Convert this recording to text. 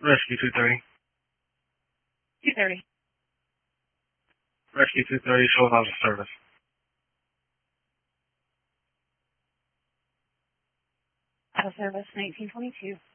Rescue 230. 230. Rescue 230, shows out of service. Out of service, 1922.